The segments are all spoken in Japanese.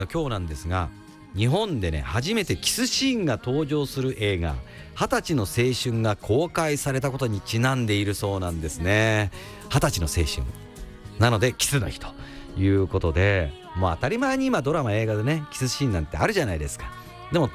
今日なんですが、日本でね初めてキスシーンが登場する映画20歳の青春が公開されたことにちなんでいるそうなんですね。20歳の青春なのでキスの日ということで、もう当たり前に今ドラマ映画でねキスシーンなんてあるじゃないですか。でも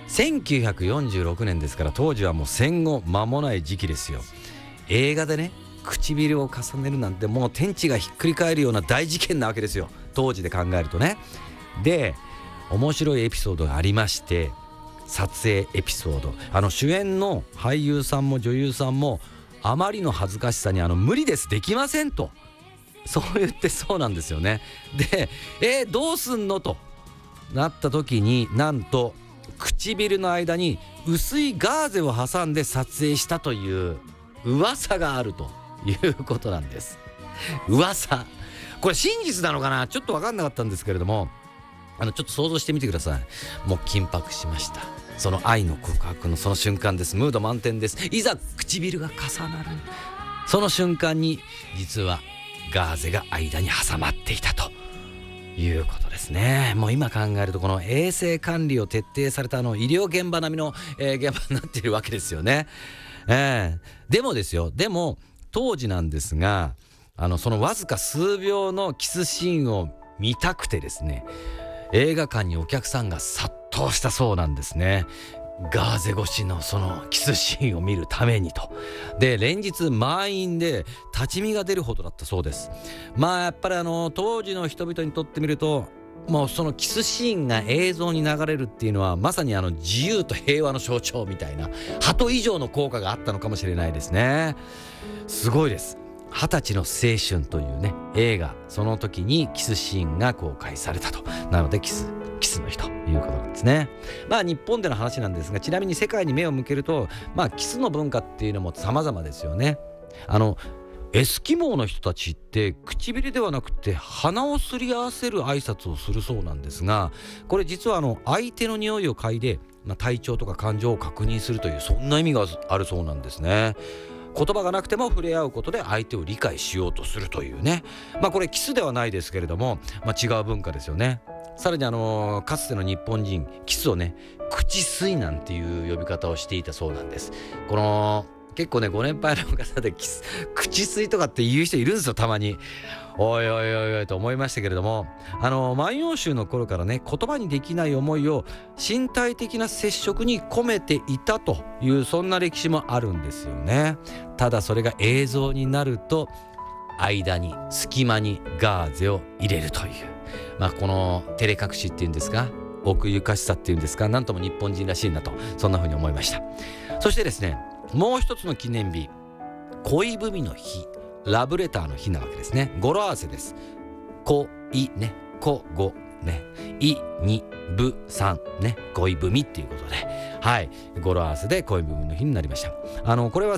1946年ですから、当時はもう戦後間もない時期ですよ。映画でね唇を重ねるなんてもう天地がひっくり返るような大事件なわけですよ、当時で考えるとね。で面白いエピソードがありまして、撮影エピソード、主演の俳優さんも女優さんもあまりの恥ずかしさに無理です、できませんとそう言ってそうなんですよね。でどうすんのとなった時に、なんと唇の間に薄いガーゼを挟んで撮影したという噂があるということなんです。噂、これ真実なのかな、ちょっと分かんなかったんですけれども、ちょっと想像してみてください。もう緊迫しました。その愛の告白のその瞬間です。ムード満点です。いざ唇が重なるその瞬間に、実はガーゼが間に挟まっていたということですね。もう今考えるとこの衛生管理を徹底された医療現場並みの、現場になっているわけですよね。でもですよ、でも当時なんですが、そのわずか数秒のキスシーンを見たくてですね、映画館にお客さんが殺到したそうなんですね。ガーゼ越しのそのキスシーンを見るためにと。で連日満員で立ち見が出るほどだったそうです。やっぱり当時の人々にとってみると、もうそのキスシーンが映像に流れるっていうのはまさに自由と平和の象徴みたいな、鳩以上の効果があったのかもしれないですね。すごいです。20歳の青春というね映画、その時にキスシーンが公開されたと。なのでキスの日ということなんですね。日本での話なんですが、ちなみに世界に目を向けるとキスの文化っていうのも様々ですよね。エスキモーの人たちって唇ではなくて鼻をすり合わせる挨拶をするそうなんですが、これ実は相手の匂いを嗅いで、体調とか感情を確認するという、そんな意味があるそうなんですね。言葉がなくても触れ合うことで相手を理解しようとするというね、これキスではないですけれども、違う文化ですよね。さらにかつての日本人、キスをね口吸いなんていう呼び方をしていたそうなんです。結構ねご年配の方で口吸いとかって言う人いるんですよ、たまに。おいおいおいおいと思いましたけれども、万葉集の頃からね言葉にできない思いを身体的な接触に込めていたという、そんな歴史もあるんですよね。ただそれが映像になると、間に隙間にガーゼを入れるという、この照れ隠しっていうんですか、奥ゆかしさっていうんですか、なんとも日本人らしいなと、そんな風に思いました。そしてですね、もう一つの記念日、恋文の日、ラブレターの日なわけですね。語呂合わせです。恋ね、恋語ね、いにぶさんね、恋文っていうことで、語呂合わせで恋文の日になりました。これは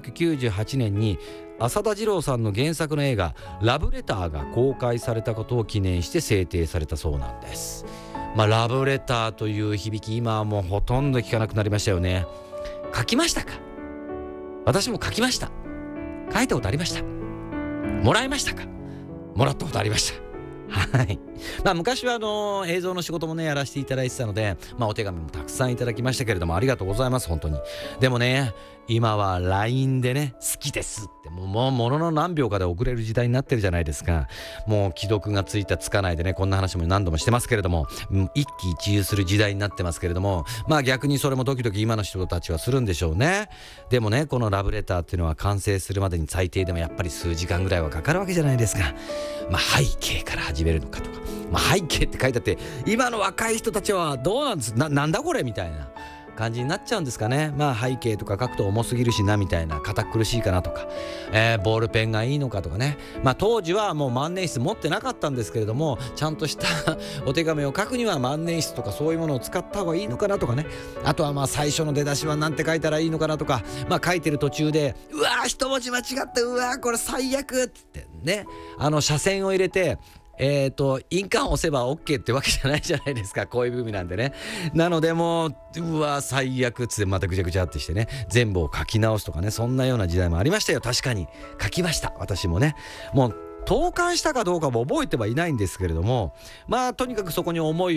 1998年に浅田次郎さんの原作の映画ラブレターが公開されたことを記念して制定されたそうなんです。ラブレターという響き、今はもうほとんど聞かなくなりましたよね。書きましたか？私も書きました。書いたことありました。もらいましたか？もらったことありました。昔は映像の仕事もねやらせていただいてたので、お手紙もたくさんいただきましたけれども、ありがとうございます、本当に。でもね、今は LINE でね好きですってもうものの何秒かで送れる時代になってるじゃないですか。もう既読がついたつかないでね、こんな話も何度もしてますけれども、一喜一憂する時代になってますけれども、逆にそれもドキドキ今の人たちはするんでしょうね。でもね、このラブレターっていうのは完成するまでに最低でもやっぱり数時間ぐらいはかかるわけじゃないですか。背景から始めるのかとか、背景って書いてあって、今の若い人たちはどうなんです、なんだこれみたいな感じになっちゃうんですかね。背景とか書くと重すぎるしなみたいな、堅苦しいかなとか、ボールペンがいいのかとかね。当時はもう万年筆持ってなかったんですけれども、ちゃんとしたお手紙を書くには万年筆とかそういうものを使った方がいいのかなとかね。あとは最初の出だしはなんて書いたらいいのかなとか、書いてる途中でうわー一文字間違ってうわーこれ最悪ってね、斜線を入れて印鑑を押せば OK ってわけじゃないじゃないですか、恋文なんでね。なのでもうわ最悪っつってまたぐちゃぐちゃってしてね、全部を書き直すとかね、そんなような時代もありましたよ。確かに書きました、私もね。もう投函したかどうかも覚えてはいないんですけれども、まあとにかくそこに思い